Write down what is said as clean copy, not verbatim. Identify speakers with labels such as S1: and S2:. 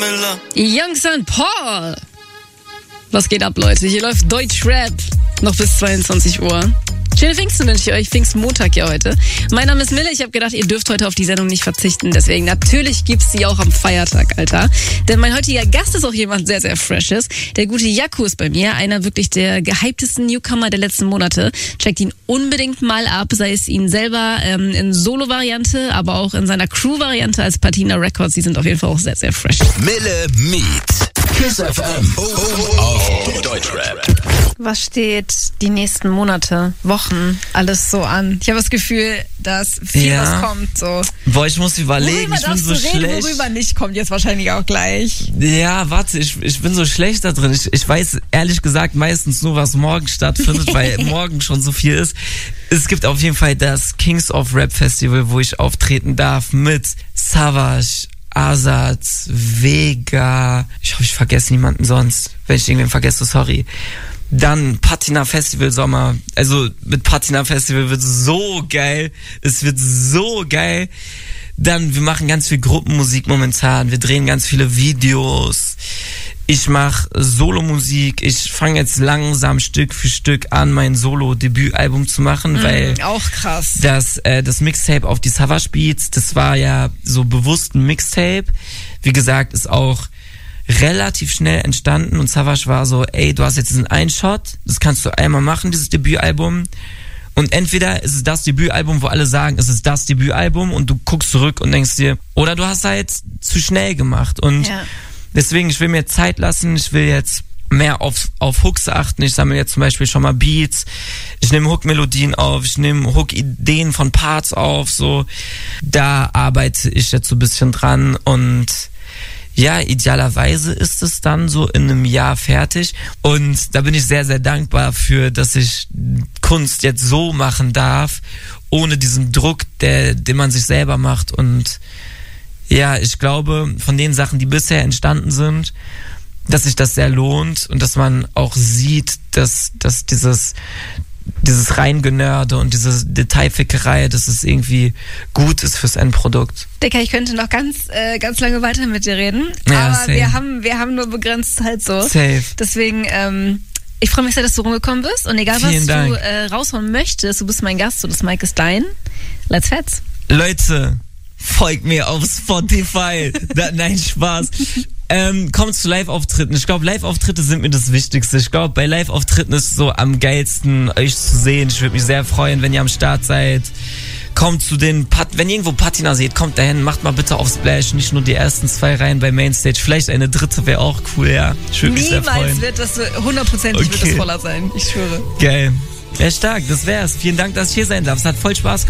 S1: Miller.
S2: Young St. Paul. Was geht ab, Leute? Hier läuft Deutschrap. Noch bis 22 Uhr. Schöne Pfingsten wünsche ich euch. Pfingstmontag ja heute. Mein Name ist Mille. Ich habe gedacht, ihr dürft heute auf die Sendung nicht verzichten. Deswegen natürlich gibt's sie auch am Feiertag, Alter. Denn mein heutiger Gast ist auch jemand sehr, sehr Freshes. Der gute Jaco ist bei mir. Einer wirklich der gehyptesten Newcomer der letzten Monate. Checkt ihn unbedingt mal ab. Sei es ihn selber in Solo-Variante, aber auch in seiner Crew-Variante als Patina Records. Die sind auf jeden Fall auch sehr, sehr fresh.
S3: Mille Meet. KISS FM. Auf Deutschrap.
S2: Was steht die nächsten Monate, Wochen, alles so an? Ich habe das Gefühl, dass viel was kommt. So.
S4: Boah, ich muss überlegen, ich bin so schlecht.
S2: Worüber nicht, kommt jetzt wahrscheinlich auch gleich.
S4: Ja, warte, ich bin so schlecht da drin. Ich weiß ehrlich gesagt meistens nur, was morgen stattfindet, weil morgen schon so viel ist. Es gibt auf jeden Fall das Kings of Rap Festival, wo ich auftreten darf mit Savage, Azad, Vega. Ich hoffe, ich vergesse niemanden sonst. Wenn ich irgendwen vergesse, sorry. Dann Patina Festival Sommer. Also mit Patina Festival wird so geil. Es wird so geil. Dann, wir machen ganz viel Gruppenmusik momentan. Wir drehen ganz viele Videos. Ich mache Solomusik. Ich fange jetzt langsam Stück für Stück an, mein Solo-Debütalbum zu machen, weil
S2: auch krass.
S4: Das Mixtape auf die Savage Beats, das war ja so bewusst ein Mixtape. Wie gesagt, ist auch relativ schnell entstanden und Savage war so, ey, du hast jetzt diesen einen Shot, das kannst du einmal machen, dieses Debütalbum. Und entweder ist es das Debütalbum, wo alle sagen, es ist das Debütalbum und du guckst zurück und denkst dir, oder du hast halt zu schnell gemacht. Und deswegen, ich will mir Zeit lassen, ich will jetzt mehr auf Hooks achten. Ich sammle jetzt zum Beispiel schon mal Beats, ich nehme Hook-Melodien auf, ich nehme Hook-Ideen von Parts auf, so. Da arbeite ich jetzt so ein bisschen dran und ja, idealerweise ist es dann so in einem Jahr fertig und da bin ich sehr, sehr dankbar für, dass ich Kunst jetzt so machen darf, ohne diesen Druck, den man sich selber macht. Und ja, ich glaube, von den Sachen, die bisher entstanden sind, dass sich das sehr lohnt und dass man auch sieht, dass dieses Reingenörde und diese Detailfickerei, dass es irgendwie gut ist fürs Endprodukt.
S2: Dicker, ich könnte noch ganz lange weiter mit dir reden,
S4: ja,
S2: aber
S4: same.
S2: wir haben nur begrenzt Zeit so.
S4: Safe.
S2: Deswegen, ich freue mich sehr, dass du rumgekommen bist und egal,
S4: Vielen
S2: was
S4: Dank.
S2: du raushauen möchtest, du bist mein Gast und das Mic ist dein. Let's fetz.
S4: Leute, folgt mir auf Spotify. Nein, Spaß. Kommt zu Live-Auftritten. Ich glaube, Live-Auftritte sind mir das Wichtigste. Ich glaube, bei Live-Auftritten ist es so am geilsten, euch zu sehen. Ich würde mich sehr freuen, wenn ihr am Start seid. Kommt zu den, wenn ihr irgendwo Patina seht, kommt dahin, macht mal bitte auf Splash, nicht nur die ersten 2 Reihen bei Mainstage. Vielleicht eine dritte wäre auch cool, ja. Ich würde mich sehr freuen.
S2: Niemals wird das 100% wird das voller sein. Ich schwöre.
S4: Geil. Ja, stark, das wär's. Vielen Dank, dass ich hier sein darf. Es hat voll Spaß gemacht.